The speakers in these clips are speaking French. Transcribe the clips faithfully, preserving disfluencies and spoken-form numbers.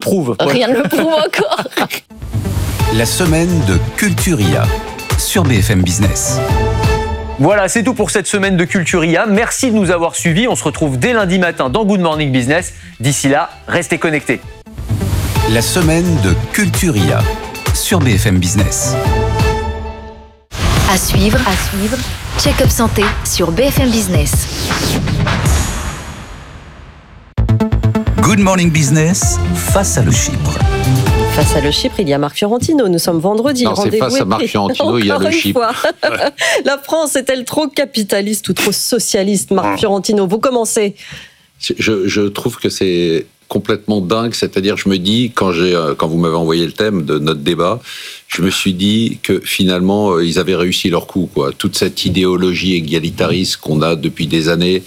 prouve. Rien ne le prouve encore. La semaine de Culturia sur B F M Business. Voilà, c'est tout pour cette semaine de Culturia. Merci de nous avoir suivis. On se retrouve dès lundi matin dans Good Morning Business. D'ici là, restez connectés. La semaine de Culturia sur B F M Business. À suivre, à suivre. Check-up santé sur B F M Business. Good Morning Business face à le Chypre. Face à le Chypre, il y a Marc Fiorentino. Nous sommes vendredi. Non, c'est face à Marc Fiorentino, il y a le Chypre. La France est-elle trop capitaliste ou trop socialiste, Marc Fiorentino? Vous commencez. Je, je trouve que c'est complètement dingue. C'est-à-dire, je me dis, quand, j'ai, quand vous m'avez envoyé le thème de notre débat, je me suis dit que finalement, ils avaient réussi leur coup, quoi. Toute cette idéologie égalitariste qu'on a depuis des années,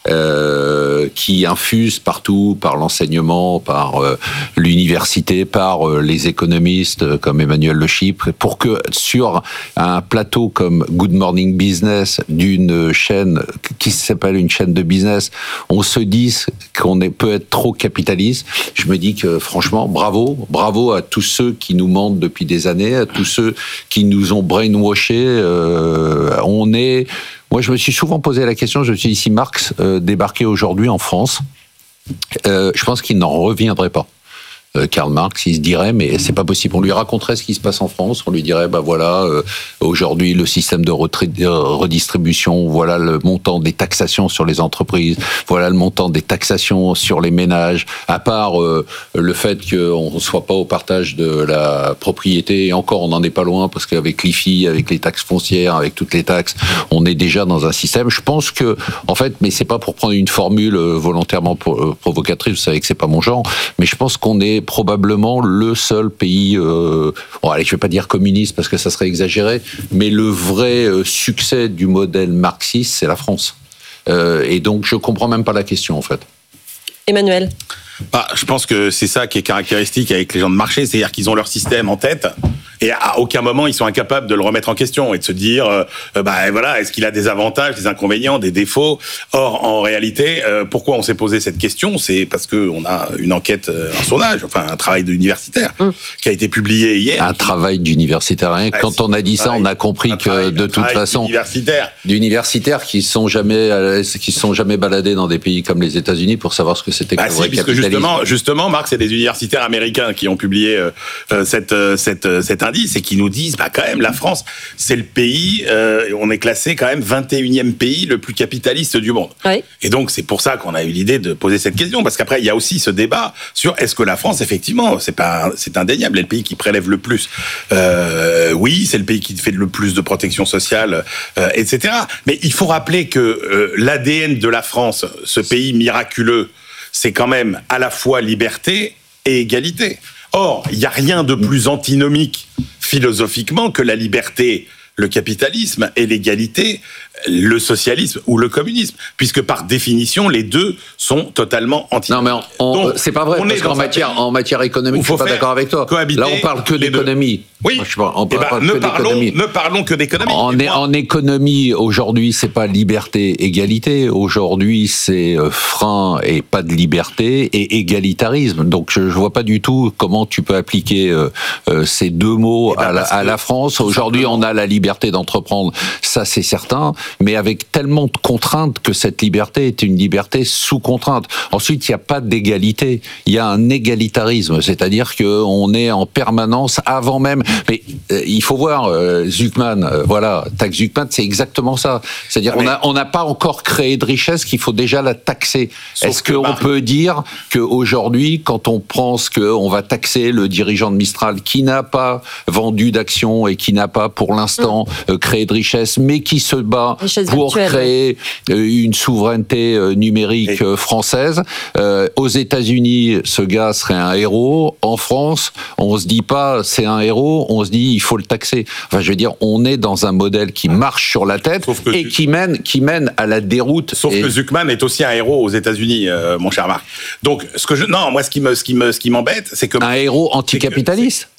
Euh, qui infuse partout, par l'enseignement, par euh, l'université, par euh, les économistes euh, comme Emmanuel Le Chypre, pour que sur un plateau comme Good Morning Business, d'une chaîne qui s'appelle une chaîne de business, on se dise qu'on est, peut être trop capitaliste. Je me dis que franchement, bravo, bravo à tous ceux qui nous mentent depuis des années, à tous ceux qui nous ont brainwashés. Euh, on est Moi, je me suis souvent posé la question, je me suis dit, si Marx euh, débarquait aujourd'hui en France, euh, je pense qu'il n'en reviendrait pas. Euh, Karl Marx, il se dirait, mais c'est pas possible. On lui raconterait ce qui se passe en France, on lui dirait, bah voilà, euh, aujourd'hui, le système de retrait, de redistribution, voilà le montant des taxations sur les entreprises, voilà le montant des taxations sur les ménages, à part euh, le fait qu'on ne soit pas au partage de la propriété, et encore, on n'en est pas loin, parce qu'avec l'I F I, avec les taxes foncières, avec toutes les taxes, on est déjà dans un système. Je pense que, en fait, mais c'est pas pour prendre une formule volontairement provocatrice, vous savez que c'est pas mon genre, mais je pense qu'on est probablement le seul pays, euh, bon, allez, je vais pas dire communiste parce que ça serait exagéré, mais le vrai succès du modèle marxiste, c'est la France. Euh, et donc, je comprends même pas la question, en fait. Emmanuel. Bah, je pense que c'est ça qui est caractéristique avec les gens de marché, c'est-à-dire qu'ils ont leur système en tête et à aucun moment ils sont incapables de le remettre en question et de se dire, euh, bah voilà, est-ce qu'il a des avantages, des inconvénients, des défauts. Or, en réalité, euh, pourquoi on s'est posé cette question? C'est parce que on a une enquête, un sondage, enfin un travail d'universitaire mmh. qui a été publié hier. Un travail d'universitaire. Hein. Ouais, Quand on a dit ça, on a compris que travail, de toute façon, d'universitaires, d'universitaires qui sont jamais, qui sont jamais baladés dans des pays comme les États-Unis pour savoir ce que c'était bah que le si, vrai capitalisme. Justement, justement, Marc, c'est des universitaires américains qui ont publié euh, cette, euh, cette, euh, cet indice et qui nous disent, bah quand même, la France, c'est le pays, euh, on est classé quand même vingt et unième pays le plus capitaliste du monde. Oui. Et donc, c'est pour ça qu'on a eu l'idée de poser cette question, parce qu'après, il y a aussi ce débat sur est-ce que la France, effectivement, c'est pas, c'est indéniable, est le pays qui prélève le plus. Euh, oui, c'est le pays qui fait le plus de protection sociale, euh, et cetera. Mais il faut rappeler que euh, l'A D N de la France, ce pays miraculeux, c'est quand même à la fois liberté et égalité. Or, il n'y a rien de plus antinomique philosophiquement que la liberté, le capitalisme, et l'égalité, le socialisme ou le communisme, puisque par définition, les deux sont totalement antinomiques. Non, mais on, on, Donc, c'est pas vrai, parce qu'en matière, en matière économique, je suis pas d'accord avec toi. Là, on parle que d'économie. Oui, je sais pas, on eh ben, parle ne, que parlons, ne parlons que d'économie. En, é, en économie, aujourd'hui, c'est pas liberté, égalité. Aujourd'hui, c'est frein et pas de liberté et égalitarisme. Donc, je, je vois pas du tout comment tu peux appliquer euh, euh, ces deux mots eh ben, à, la, à la France. Aujourd'hui, on a la liberté d'entreprendre, ça c'est certain, mais avec tellement de contraintes que cette liberté est une liberté sous contrainte. Ensuite, il n'y a pas d'égalité, il y a un égalitarisme, c'est-à-dire qu'on est en permanence avant même. Mais euh, il faut voir, euh, Zuckman, euh, voilà, taxe Zuckman, c'est exactement ça. C'est-à-dire qu'on on n'a pas encore créé de richesse qu'il faut déjà la taxer. Est-ce qu'on bah... peut dire qu'aujourd'hui, quand on pense qu'on va taxer le dirigeant de Mistral qui n'a pas vendu d'actions et qui n'a pas pour l'instant mmh. euh, créé de richesse, mais qui se bat pour virtuelle, créer euh, une souveraineté euh, numérique euh, française, euh, aux États-Unis, ce gars serait un héros. En France, on se dit pas c'est un héros, on se dit il faut le taxer. Enfin, je veux dire, on est dans un modèle qui marche sur la tête et qui mène, qui mène à la déroute. Sauf et... que Zuckman est aussi un héros aux États-Unis, euh, mon cher Marc. Donc, ce que je, non, moi, ce qui me, ce qui me, ce qui m'embête, c'est que un héros anticapitaliste.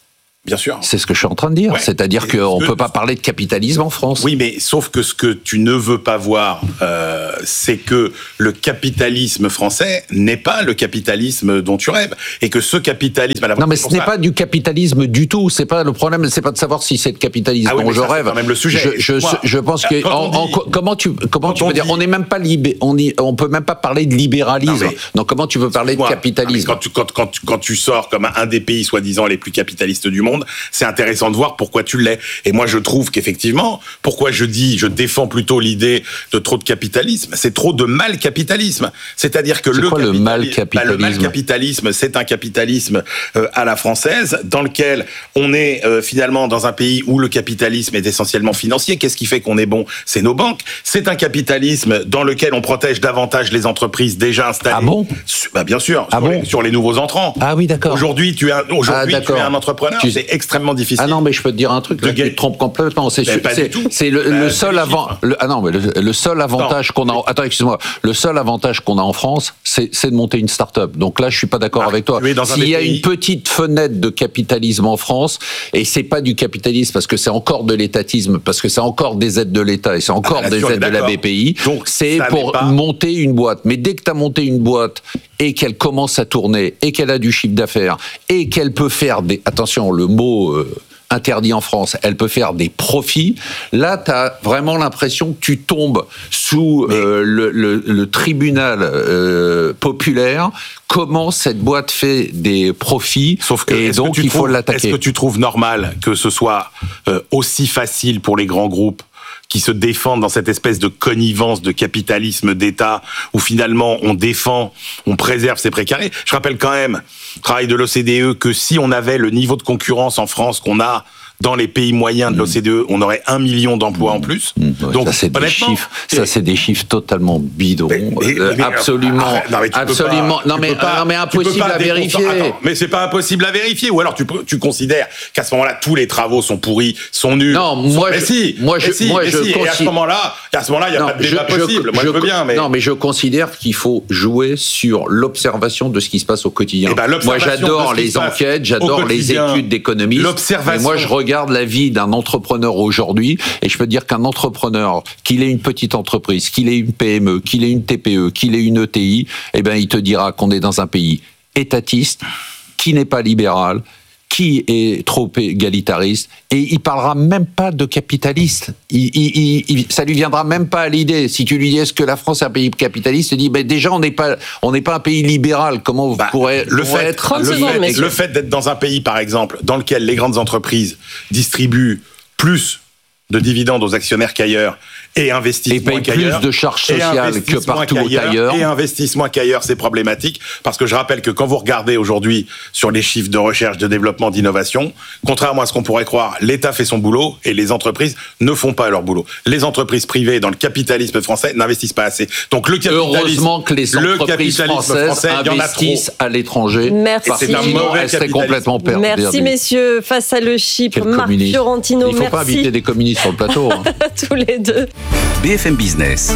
Bien sûr. C'est ce que je suis en train de dire. Ouais. C'est-à-dire Et qu'on que- ne peut pas parler de capitalisme en France. Oui, mais sauf que ce que tu ne veux pas voir, euh, c'est que le capitalisme français n'est pas le capitalisme dont tu rêves. Et que ce capitalisme... À la Non, mais c'est ce pour n'est ça. pas du capitalisme du tout. C'est pas le problème. C'est pas de savoir si c'est le capitalisme Ah oui, dont mais je ça, c'est rêve. quand même le sujet. Je, je, Moi, je pense que quand en- on en- dit- comment tu comment quand tu on peux dire dit- on n'est même pas libé, on y, on peut même pas parler de libéralisme. Non, mais- Donc comment tu veux parler de Moi, capitalisme? Quand tu, quand, quand, tu, quand tu sors comme un des pays soi-disant les plus capitalistes du monde, c'est intéressant de voir pourquoi tu l'es. Et moi, je trouve qu'effectivement, pourquoi je dis, je défends plutôt l'idée de trop de capitalisme, c'est trop de mal capitalisme. C'est-à-dire que C'est le, quoi le capitali- mal bah, capitalisme le mal capitalisme, c'est un capitalisme euh, à la française, dans lequel on est euh, finalement dans un pays où le capitalisme est essentiellement financier. Qu'est-ce qui fait qu'on est bon? C'est nos banques. C'est un capitalisme dans lequel on protège davantage les entreprises déjà installées. Ah bon? Su- Bah bien sûr, Ah sur, bon les, sur les nouveaux entrants. Ah oui, d'accord. Aujourd'hui, tu es un, aujourd'hui, Ah, tu d'accord. es un entrepreneur. Tu- C'est extrêmement difficile. Ah non, mais je peux te dire un truc, De là, tu gagner. te trompes complètement. C'est Mais sûr- pas c'est- du tout. c'est le, Bah, le c'est seul les avant. chiffres. le- ah non, mais le, le seul avantage qu'on a. Attends, excuse-moi. Le seul avantage qu'on a en France, c'est c'est de monter une start-up. Donc là, je suis pas d'accord Ah, avec toi. tu es dans un S'il des y a pays- une petite fenêtre de capitalisme en France, et c'est pas du capitalisme parce que c'est encore de l'étatisme, parce que c'est encore des aides de l'État et c'est encore Ah, là-dessus, des on est aides de la d'accord. B P I. Donc, C'est ça pour n'est pas- monter une boîte. Mais dès que tu as monté une boîte et qu'elle commence à tourner et qu'elle a du chiffre d'affaires et qu'elle peut faire des, attention, le mot euh, interdit en France, elle peut faire des profits, là, tu as vraiment l'impression que tu tombes sous euh, le, le- le tribunal euh, populaire, comment cette boîte fait des profits, Sauf que, et est-ce que donc tu il faut trouves- l'attaquer. Est-ce que tu trouves normal que ce soit euh, aussi facile pour les grands groupes qui se défendent dans cette espèce de connivence de capitalisme d'État où finalement on défend, on préserve ses précarés? Je rappelle quand même, travail de l'O C D E, que si on avait le niveau de concurrence en France qu'on a dans les pays moyens de l'O C D E, on aurait un million d'emplois en plus. Ouais, Donc, ça c'est des honnêtement, chiffres, ça c'est des chiffres totalement bidons, Mais- mais- euh, mais- absolument, arrête, non, mais tu peux absolument, pas- non tu mais, peux pas- non mais tu peux impossible pas à déconcer- vérifier. Attends, mais c'est pas impossible à vérifier. Ou alors tu, tu considères qu'à ce moment-là tous les travaux sont pourris, sont nuls. Non, moi, mais je- si, moi, je- mais si, moi, mais je si. Et à ce consi- moment-là, à ce moment-là, il y a Non, pas de débat je- je- possible. Moi, je, je- veux bien, mais Non, mais je considère qu'il faut jouer sur l'observation de ce qui se passe au quotidien. Eh ben, moi, l'observation j'adore de ce qui les se passe enquêtes, au j'adore les quotidien, études d'économistes. l'observation- Mais moi, je regarde la vie d'un entrepreneur aujourd'hui, et je peux dire qu'un entrepreneur, qu'il ait une petite entreprise, qu'il ait une P M E, qu'il ait une T P E, qu'il ait une E T I, eh ben, il te dira qu'on est dans un pays étatiste, qui n'est pas libéral, qui est trop égalitariste, et il parlera même pas de capitaliste. Il, il, il, il- ça lui viendra même pas à l'idée. Si tu lui dis est-ce que la France est un pays capitaliste, il dit ben déjà on n'est pas on n'est pas un pays libéral. Comment vous Bah, pourrez le pourrez fait, être trente le secondes, fait, messieurs. le fait d'être dans un pays, par exemple, dans lequel les grandes entreprises distribuent plus de dividendes aux actionnaires qu'ailleurs et investissent Et moins payent plus qu'ailleurs, de charges et sociales investissent que moins partout qu'ailleurs, ailleurs. et investissent moins qu'ailleurs, c'est problématique parce que je rappelle que quand vous regardez aujourd'hui sur les chiffres de recherche, de développement, d'innovation, contrairement à ce qu'on pourrait croire, l'État fait son boulot et les entreprises ne font pas leur boulot. Les entreprises privées dans le capitalisme français n'investissent pas assez. Donc le capitalisme, Heureusement que les le entreprises capitalisme françaises français, il y en a investissent trop. à l'étranger. Merci. Parce que C'est un sinon, mauvais elles seraient capitalisme. complètement perdues. Merci messieurs, face à le Chypre, Quel Marc communiste. Fiorentino, Il ne faut pas inviter merci des communistes sur le plateau. hein. à tous les deux. B F M Business.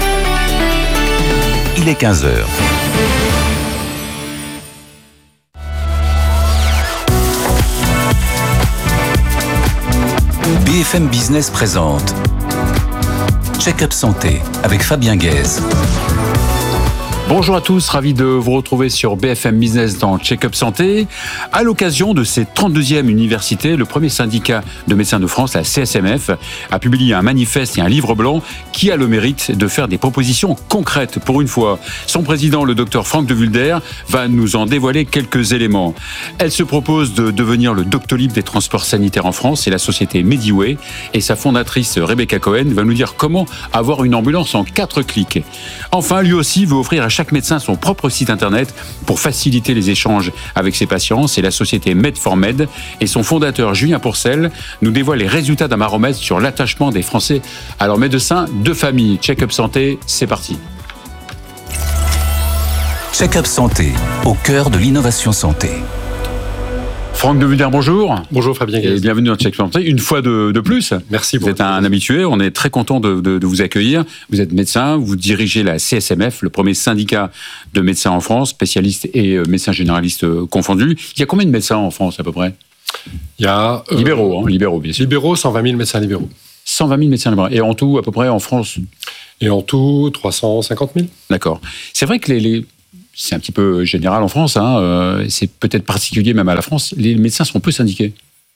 Il est quinze heures. B F M Business présente Check-up Santé avec Fabien Guèze. Bonjour à tous, ravi de vous retrouver sur B F M Business dans Check-up Santé. À l'occasion de cette trente-deuxième université, le premier syndicat de médecins de France, la C S M F, a publié un manifeste et un livre blanc qui a le mérite de faire des propositions concrètes pour une fois. Son président, le docteur Franck de Vulder, va nous en dévoiler quelques éléments. Elle se propose de devenir le Doctolib des transports sanitaires en France, c'est la société Mediway, et sa fondatrice Rebecca Cohen va nous dire comment avoir une ambulance en quatre clics. Enfin, lui aussi veut offrir à chaque médecin son propre site internet pour faciliter les échanges avec ses patients. C'est la société Med4Med et son fondateur Julien Pourcel nous dévoile les résultats d'un baromètre sur l'attachement des Français à leurs médecins de famille. Check-up santé, c'est parti. Check-up Santé, au cœur de l'innovation santé. Franck de Vulder, bonjour. Bonjour Fabien Et Guèze. bienvenue dans Check-up Santé, une fois de, de plus. Merci Vous pour êtes un habitué, on est très content de, de, de vous accueillir. Vous êtes médecin, vous dirigez la C S M F, le premier syndicat de médecins en France, spécialistes et euh, médecins généralistes euh, confondus. Il y a combien de médecins en France à peu près ? Il y a... Euh, libéraux, hein, libéraux, bien sûr. Libéraux, cent vingt mille médecins libéraux. cent vingt mille médecins libéraux. Et en tout, à peu près, en France? Et en tout, trois cent cinquante mille. D'accord. C'est vrai que les... les... C'est un petit peu général en France, hein, euh, c'est peut-être particulier même à la France, les médecins sont peu syndiqués.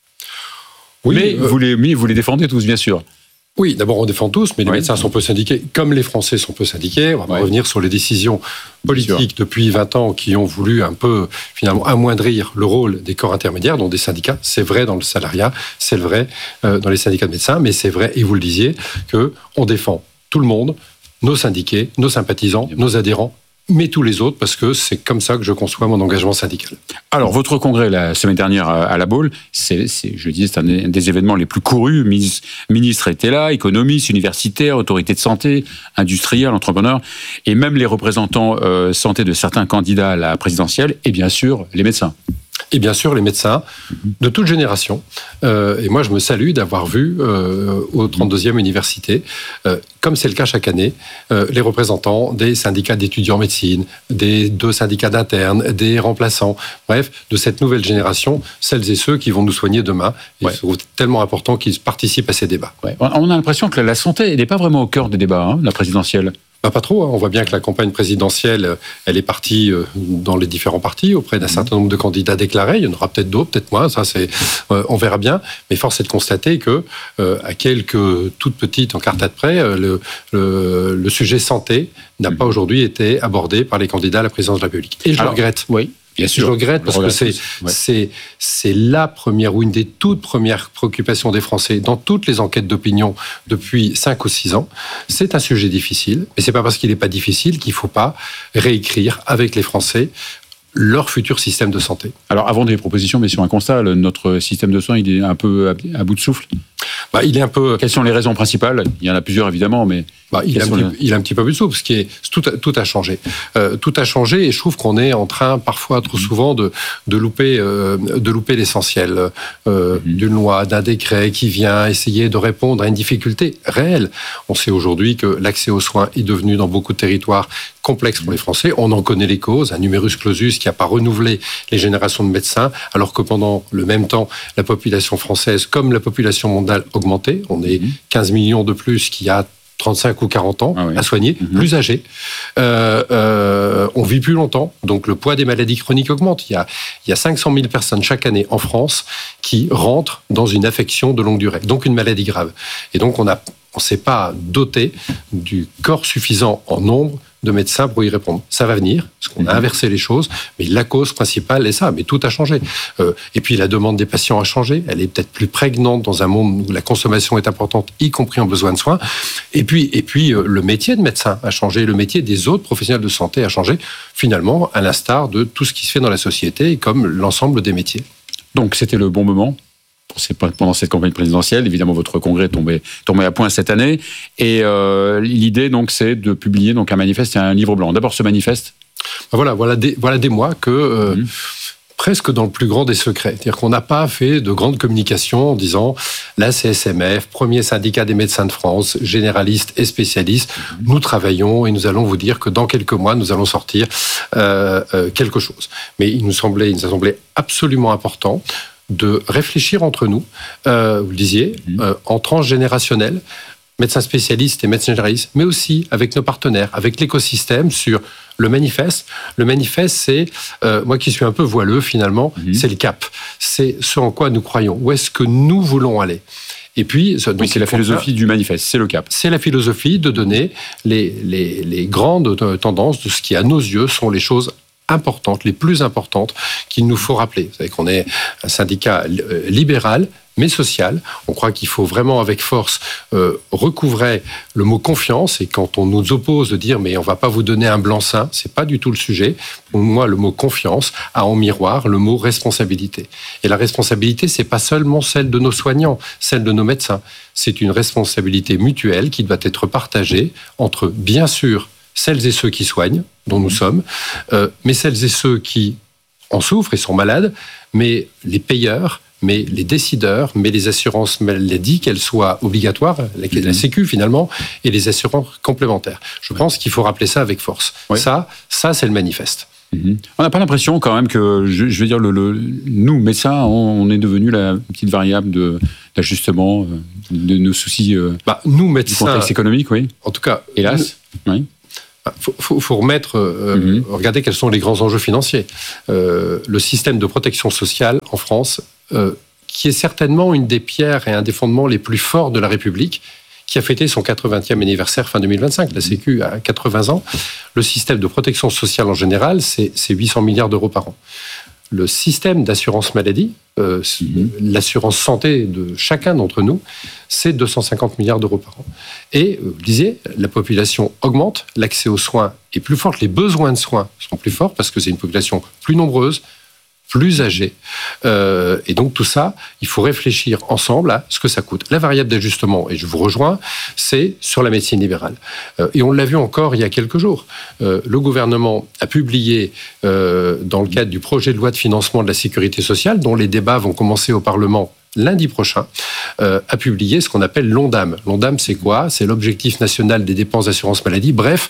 Oui, mais, euh, vous les, mais vous les défendez tous, bien sûr. Oui, d'abord on défend tous, mais les oui. médecins sont peu syndiqués, comme les Français sont peu syndiqués. On va pas oui. revenir sur les décisions politiques depuis vingt ans qui ont voulu un peu, finalement, amoindrir le rôle des corps intermédiaires, dont des syndicats. C'est vrai dans le salariat, c'est vrai euh, dans les syndicats de médecins, mais c'est vrai, et vous le disiez, qu'on défend tout le monde, nos syndiqués, nos sympathisants, nos adhérents, mais tous les autres, parce que c'est comme ça que je conçois mon engagement syndical. Alors, votre congrès, la semaine dernière à La Baule, c'est, c'est, je le disais, c'est un des événements les plus courus. Ministre, ministre était là, économistes, universitaires, autorités de santé, industriels, entrepreneurs, et même les représentants euh, santé de certains candidats à la présidentielle, et bien sûr, les médecins. Et bien sûr, les médecins de toute génération. Euh, et moi, je me salue d'avoir vu euh, au trente-deuxième université, euh, comme c'est le cas chaque année, euh, les représentants des syndicats d'étudiants en médecine, des deux syndicats d'internes, des remplaçants, bref, de cette nouvelle génération, celles et ceux qui vont nous soigner demain. Et ouais. C'est tellement important qu'ils participent à ces débats. Ouais. On a l'impression que la santé n'est pas vraiment au cœur des débats, hein, la présidentielle. Bah, pas trop, hein. On voit bien que la campagne présidentielle, elle est partie dans les différents partis auprès d'un certain nombre de candidats déclarés. Il y en aura peut-être d'autres, peut-être moins, ça c'est, euh, on verra bien. Mais force est de constater que, euh, à quelques toutes petites encartades près, le, le, le sujet santé n'a mmh. pas aujourd'hui été abordé par les candidats à la présidence de la République. Et je Alors, le regrette. Oui. Bien sûr. Je regrette parce que c'est, ouais. c'est, c'est la première ou une des toutes premières préoccupations des Français dans toutes les enquêtes d'opinion depuis cinq ou six ans. C'est un sujet difficile, mais c'est pas parce qu'il n'est pas difficile qu'il ne faut pas réécrire avec les Français leur futur système de santé. Alors, avant des propositions, mais sur un constat, le, notre système de soins, il est un peu à, à bout de souffle. Bah, il est un peu... Quelles sont les raisons principales? Il y en a plusieurs, évidemment, mais... Bah, il, a un petit, les... il a un petit peu à bout de souffle, parce que tout a, tout a changé. Euh, tout a changé, et je trouve qu'on est en train, parfois, trop souvent, de, de, louper, euh, de louper l'essentiel euh, mmh. d'une loi, d'un décret qui vient essayer de répondre à une difficulté réelle. On sait aujourd'hui que l'accès aux soins est devenu, dans beaucoup de territoires, complexe pour les Français. On en connaît les causes, un numerus clausus qui n'a pas renouvelé les générations de médecins, alors que pendant le même temps, la population française, comme la population mondiale, augmentait. On est quinze millions de plus qu'il y a trente-cinq ou quarante ans ah oui. à soigner, mmh. plus âgés. Euh, euh, on vit plus longtemps, donc le poids des maladies chroniques augmente. Il y a, il y a cinq cent mille personnes chaque année en France qui rentrent dans une affection de longue durée, donc une maladie grave. Et donc on a, on s'est pas doté du corps suffisant en nombre de médecins pour y répondre. Ça va venir, parce qu'on a inversé les choses, mais la cause principale est ça, mais tout a changé. Euh, et puis la demande des patients a changé, elle est peut-être plus prégnante dans un monde où la consommation est importante, y compris en besoin de soins. Et puis, et puis euh, le métier de médecin a changé, le métier des autres professionnels de santé a changé, finalement, à l'instar de tout ce qui se fait dans la société, comme l'ensemble des métiers. Donc c'était le bon moment pendant cette campagne présidentielle. Évidemment, votre congrès tombait, tombait à point cette année. Et euh, l'idée, donc, c'est de publier donc, un manifeste et un livre blanc. D'abord, ce manifeste. Voilà, voilà, des, voilà des mois que... Euh, mmh. presque dans le plus grand des secrets. C'est-à-dire qu'on n'a pas fait de grande communication en disant la C S M F, premier syndicat des médecins de France, généralistes et spécialistes, nous travaillons et nous allons vous dire que dans quelques mois, nous allons sortir euh, euh, quelque chose. Mais il nous semblait, il nous a semblé absolument important de réfléchir entre nous, euh, vous le disiez, euh, en tranche générationnelle, médecins spécialistes et médecins généralistes, mais aussi avec nos partenaires, avec l'écosystème sur le manifeste. Le manifeste, c'est, euh, moi qui suis un peu voileux finalement, mmh. c'est le cap. C'est ce en quoi nous croyons. Où est-ce que nous voulons aller ? Et puis, donc, oui, c'est la philosophie du manifeste, c'est le cap. C'est la philosophie de donner les, les, les grandes tendances de ce qui, à nos yeux, sont les choses importantes, les plus importantes qu'il nous faut rappeler. Vous savez qu'on est un syndicat libéral, mais social. On croit qu'il faut vraiment, avec force, euh, recouvrer le mot confiance. Et quand on nous oppose de dire « mais on ne va pas vous donner un blanc-seing », ce n'est pas du tout le sujet. Pour moi, le mot confiance a en miroir le mot responsabilité. Et la responsabilité, ce n'est pas seulement celle de nos soignants, celle de nos médecins. C'est une responsabilité mutuelle qui doit être partagée entre, bien sûr, celles et ceux qui soignent, dont nous sommes, euh, mais celles et ceux qui en souffrent et sont malades, mais les payeurs, mais les décideurs, mais les assurances maladie, qu'elles soient obligatoires, la, la Sécu finalement, et les assurances complémentaires. Je pense qu'il faut rappeler ça avec force. Oui. Ça, ça c'est le manifeste. Mmh. On n'a pas l'impression quand même que, je, je veux dire, le, le, nous, médecins, on, on est devenu la petite variable de, d'ajustement de nos soucis euh, bah, nous, médecins, du contexte économique, oui. En tout cas, hélas. Nous, oui. Il faut, faut, faut remettre, euh, mmh. regarder quels sont les grands enjeux financiers. Euh, le système de protection sociale en France, euh, qui est certainement une des pierres et un des fondements les plus forts de la République, qui a fêté son quatre-vingtième anniversaire fin deux mille vingt-cinq. La Sécu a quatre-vingts ans. Le système de protection sociale en général, c'est, c'est huit cents milliards d'euros par an. Le système d'assurance maladie, euh, mmh. l'assurance santé de chacun d'entre nous, c'est deux cent cinquante milliards d'euros par an. Et, vous le disiez, la population augmente, l'accès aux soins est plus fort, les besoins de soins sont plus forts parce que c'est une population plus nombreuse, plus âgée. Euh, et donc tout ça, il faut réfléchir ensemble à ce que ça coûte. La variable d'ajustement, et je vous rejoins, c'est sur la médecine libérale. Euh, et on l'a vu encore il y a quelques jours. Euh, le gouvernement a publié, euh, dans le cadre du projet de loi de financement de la sécurité sociale, dont les débats vont commencer au Parlement lundi prochain, euh, a publié ce qu'on appelle l'ONDAM. L'ONDAM, c'est quoi ? C'est l'objectif national des dépenses d'assurance maladie. Bref,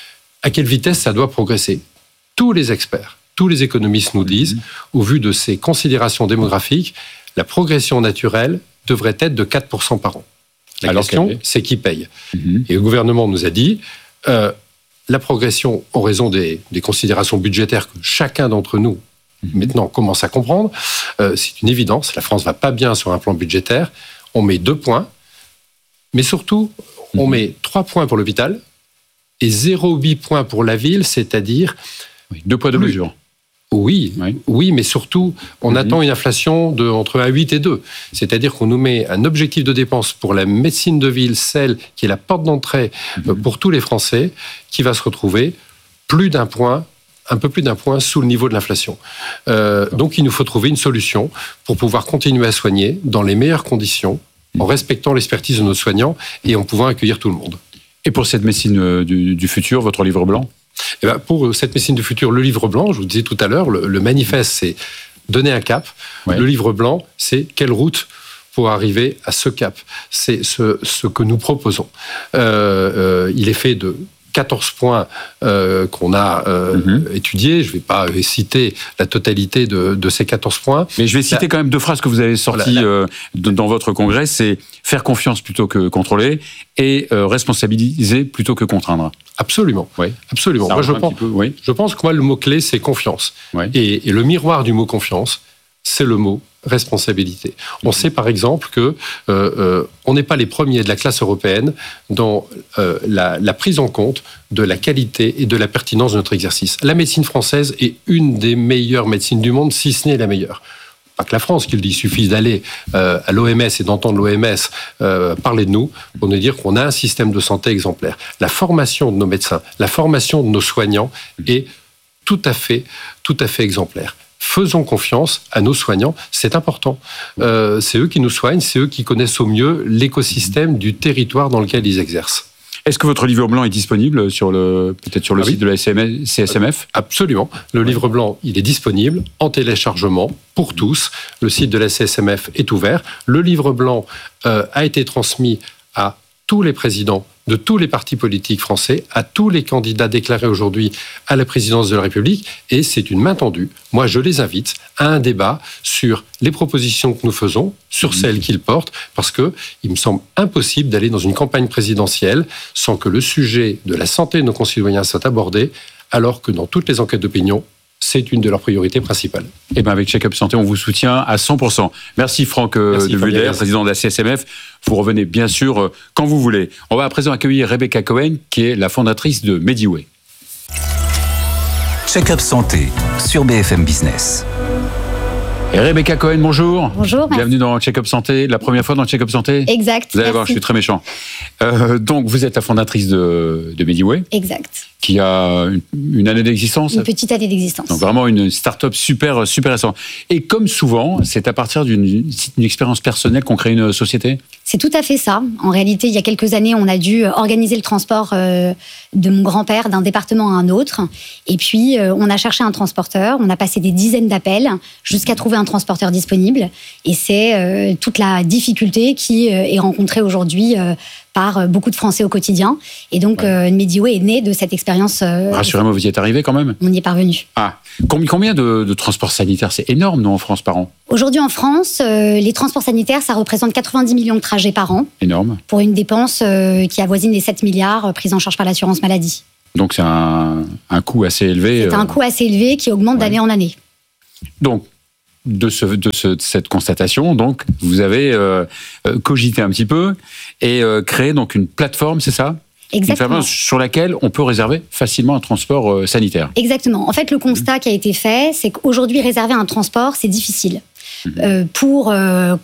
à quelle vitesse ça doit progresser ? Tous les experts, tous les économistes nous disent, au vu de ces considérations démographiques, la progression naturelle devrait être de quatre pour cent par an. La Alors question, est... c'est qui paye. Mm-hmm. Et le gouvernement nous a dit, euh, la progression, en raison des, des considérations budgétaires que chacun d'entre nous, mm-hmm. maintenant, commence à comprendre, euh, c'est une évidence, la France ne va pas bien sur un plan budgétaire, on met deux points, mais surtout, mm-hmm. on met trois points pour l'hôpital et zéro virgule huit points pour la ville, c'est-à-dire... Oui, deux poids, deux mesures. Oui, oui, oui, mais surtout, on mmh. attend une inflation de entre un virgule huit et deux. C'est-à-dire qu'on nous met un objectif de dépense pour la médecine de ville, celle qui est la porte d'entrée mmh. pour tous les Français, qui va se retrouver plus d'un point, un peu plus d'un point sous le niveau de l'inflation. Euh, donc, il nous faut trouver une solution pour pouvoir continuer à soigner dans les meilleures conditions, mmh. en respectant l'expertise de nos soignants et en pouvant accueillir tout le monde. Et pour cette médecine du, du futur, votre livre blanc ? Eh bien, pour cette médecine du futur, le livre blanc, je vous disais tout à l'heure, le, le manifeste, c'est donner un cap. Ouais. Le livre blanc, c'est quelle route pour arriver à ce cap. C'est ce, ce que nous proposons. Euh, euh, il est fait de quatorze points euh, qu'on a euh, mm-hmm. étudiés. Je ne vais pas citer la totalité de, de ces quatorze points. Mais je vais citer la... quand même deux phrases que vous avez sorties voilà, la... euh, de, dans votre congrès. C'est faire confiance plutôt que contrôler et euh, responsabiliser plutôt que contraindre. Absolument. Oui. Absolument. Moi, je, pense, peu, oui. je pense que moi, le mot-clé, c'est confiance. Oui. Et, et le miroir du mot confiance, c'est le mot responsabilité. On sait par exemple que euh, euh, on n'est pas les premiers de la classe européenne dans euh, la, la prise en compte de la qualité et de la pertinence de notre exercice. La médecine française est une des meilleures médecines du monde, si ce n'est la meilleure. Pas que la France qui le dit, il suffit d'aller euh, à l'O M S et d'entendre l'O M S euh, parler de nous pour nous dire qu'on a un système de santé exemplaire. La formation de nos médecins, la formation de nos soignants est tout à fait, tout à fait exemplaire. Faisons confiance à nos soignants, c'est important. Euh, c'est eux qui nous soignent, c'est eux qui connaissent au mieux l'écosystème du territoire dans lequel ils exercent. Est-ce que votre livre blanc est disponible sur le, peut-être sur le ah site oui. de la C S M F ? Absolument. Le ouais. livre blanc, il est disponible en téléchargement pour tous. Le site de la C S M F est ouvert. Le livre blanc euh, a été transmis à tous les présidents de tous les partis politiques français, à tous les candidats déclarés aujourd'hui à la présidence de la République, et c'est une main tendue. Moi, je les invite à un débat sur les propositions que nous faisons, sur celles qu'ils portent, parce que il me semble impossible d'aller dans une campagne présidentielle sans que le sujet de la santé de nos concitoyens soit abordé, alors que dans toutes les enquêtes d'opinion, c'est une de leurs priorités principales. Et bien avec Check-up Santé, on vous soutient à cent pour cent. Merci Franck Merci, de Vulder, président de la C S M F. Vous revenez bien sûr quand vous voulez. On va à présent accueillir Rebecca Cohen, qui est la fondatrice de Mediway. Check-up Santé sur B F M Business. Et Rebecca Cohen, bonjour. Bonjour. Bienvenue dans Check-up Santé. La première fois dans Check-up Santé ? Exact. Vous allez merci. voir, je suis très méchant. Euh, donc, vous êtes la fondatrice de, de Mediway. Exact. Qui a une, une année d'existence. Une petite année d'existence. Donc, vraiment une start-up super, super récente. Et comme souvent, c'est à partir d'une une expérience personnelle qu'on crée une société ? C'est tout à fait ça. En réalité, il y a quelques années, on a dû organiser le transport euh, de mon grand-père d'un département à un autre. Et puis, euh, on a cherché un transporteur. On a passé des dizaines d'appels jusqu'à trouver un transporteur disponible. Et c'est euh, toute la difficulté qui euh, est rencontrée aujourd'hui euh, par beaucoup de Français au quotidien. Et donc, Ouais. euh, MediWay est né de cette expérience. Euh, Rassurez-moi, vous y êtes arrivé quand même? On y est parvenu. Ah, combien, combien de, de transports sanitaires? C'est énorme, non, en France, par an? Aujourd'hui, en France, euh, les transports sanitaires, ça représente quatre-vingt-dix millions de trajets par an, Énorme. pour une dépense euh, qui avoisine les sept milliards euh, prise en charge par l'assurance maladie. Donc c'est un, un coût assez élevé. C'est euh, un coût assez élevé qui augmente ouais. d'année en année. Donc, de, ce, de, ce, de cette constatation, donc, vous avez euh, euh, cogité un petit peu et euh, créé donc une plateforme, c'est ça? Une Exactement. plateforme sur laquelle on peut réserver facilement un transport euh, sanitaire. Exactement. En fait, le constat qui a été fait, c'est qu'aujourd'hui, réserver un transport, c'est difficile. Mhm. Euh, pour... euh,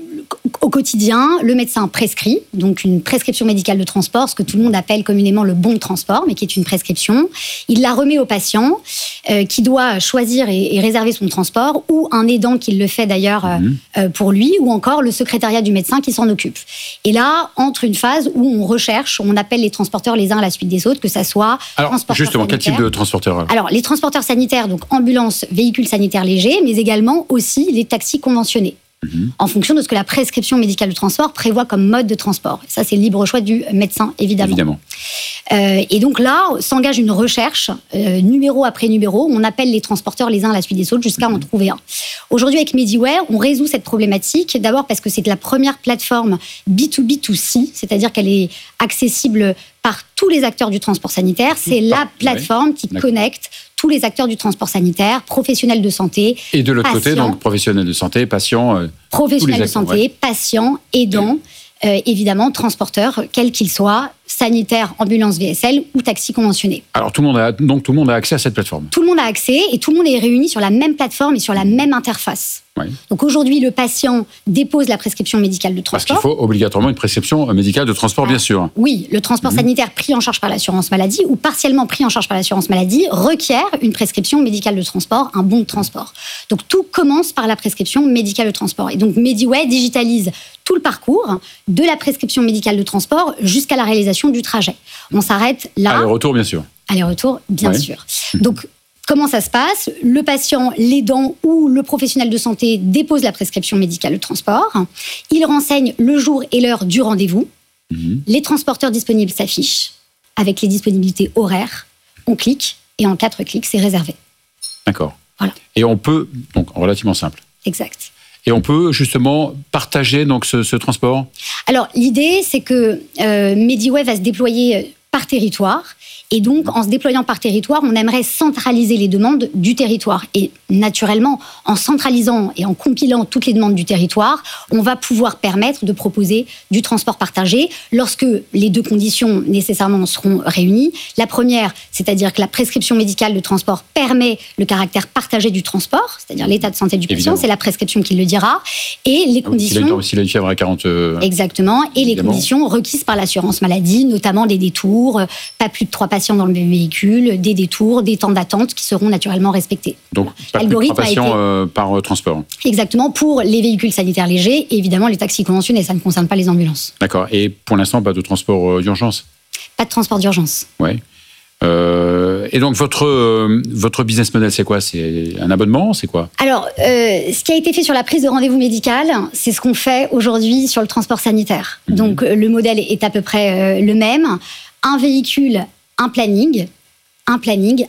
au quotidien, le médecin prescrit, donc une prescription médicale de transport, ce que tout le monde appelle communément le bon de transport, mais qui est une prescription. Il la remet au patient, euh, qui doit choisir et, et réserver son transport, ou un aidant qui le fait d'ailleurs euh, Mhm. euh, pour lui, ou encore le secrétariat du médecin qui s'en occupe. Et là, entre une phase où on recherche, on appelle les transporteurs les uns à la suite des autres, que ça soit Alors, transporteur justement, quel type sanitaire. de transporteur alors Alors, les transporteurs sanitaires, donc ambulances, véhicules sanitaires légers, mais également aussi les taxis conventionnés, Mhm. en fonction de ce que la prescription médicale de transport prévoit comme mode de transport. Ça, c'est le libre choix du médecin, évidemment. Évidemment. Euh, et donc là, s'engage une recherche, euh, numéro après numéro. On appelle les transporteurs les uns à la suite des autres jusqu'à en trouver un. Aujourd'hui, avec MediWay, on résout cette problématique. D'abord parce que c'est la première plateforme B deux B deux C, c'est-à-dire qu'elle est accessible par tous les acteurs du transport sanitaire. C'est la Ah, plateforme qui D'accord. connecte tous les acteurs du transport sanitaire, professionnels de santé, Et de l'autre côté, Patient. donc professionnels de santé, patients. euh, professionnels de acteurs, santé, ouais. patients, aidants, euh, évidemment transporteurs, quels qu'ils soient, sanitaires, ambulances V S L ou taxis conventionnés. Alors tout le monde a donc tout le monde a accès à cette plateforme. Tout le monde a accès et tout le monde est réuni sur la même plateforme et sur la même interface. Ouais. Donc aujourd'hui, le patient dépose la prescription médicale de Parce qu'il transport. faut obligatoirement une prescription médicale de transport, bien sûr. Oui, le transport Mhm. sanitaire pris en charge par l'assurance maladie ou partiellement pris en charge par l'assurance maladie requiert une prescription médicale de transport, un bon de transport. Donc tout commence par la prescription médicale de transport. Et donc MediWay digitalise tout le parcours de la prescription médicale de transport jusqu'à la réalisation du trajet. On s'arrête là. Aller-retour, bien sûr. Aller-retour, bien Ouais. sûr. Donc, comment ça se passe? Le patient, l'aidant ou le professionnel de santé dépose la prescription médicale de transport. Il renseigne le jour et l'heure du rendez-vous. Mhm. Les transporteurs disponibles s'affichent avec les disponibilités horaires. On clique et en quatre clics, c'est réservé. D'accord. Voilà. Et on peut, donc relativement simple. Exact. Et on peut justement partager donc ce, ce transport. Alors, l'idée, c'est que euh, MediWay va se déployer euh, par territoire. Et donc, en se déployant par territoire, on aimerait centraliser les demandes du territoire. Et naturellement, en centralisant et en compilant toutes les demandes du territoire, on va pouvoir permettre de proposer du transport partagé lorsque les deux conditions nécessairement seront réunies. La première, c'est-à-dire que la prescription médicale de transport permet le caractère partagé du transport, c'est-à-dire l'état de santé du patient, Évidemment. c'est la prescription qui le dira. Et les S'il a, conditions... une- s'il a une fièvre à quarante... euh, Exactement. Et les Évidemment. conditions requises par l'assurance maladie, notamment des détours, euh, pas plus de trois patients dans le même véhicule, des détours, des temps d'attente qui seront naturellement respectés. donc, pas plus de trois L'algorithme a patients été- euh, par euh, transport. Exactement, pour les véhicules sanitaires légers et évidemment les taxis conventionnés, ça ne concerne pas les ambulances. D'accord. Et pour l'instant, pas de transport euh, d'urgence. Pas de transport d'urgence. Ouais. Euh, et donc, votre, euh, votre business model, c'est quoi? C'est un abonnement? C'est quoi? Alors, euh, ce qui a été fait sur la prise de rendez-vous médical, c'est ce qu'on fait aujourd'hui sur le transport sanitaire. Mhm. Donc, euh, le modèle est à peu près euh, le même. Un véhicule, un planning, un planning,